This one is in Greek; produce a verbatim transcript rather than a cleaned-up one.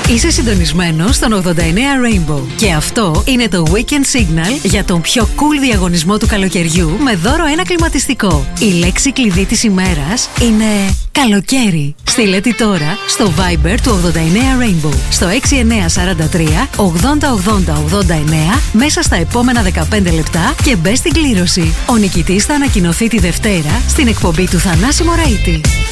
Είσαι συντονισμένος στον ογδόντα εννέα Rainbow. Και αυτό είναι το Weekend Signal για τον πιο cool διαγωνισμό του καλοκαιριού με δώρο ένα κλιματιστικό. Η λέξη κλειδί της ημέρας είναι καλοκαίρι. Στείλε τη τώρα στο Viber του ογδόντα εννέα Rainbow στο έξι εννέα τέσσερα τρία ογδόντα ογδόντα ογδόντα εννέα μέσα στα επόμενα δεκαπέντε λεπτά και μπες στην κλήρωση. Ο νικητής θα ανακοινωθεί τη Δευτέρα στην εκπομπή του Θανάση Μωραΐτη.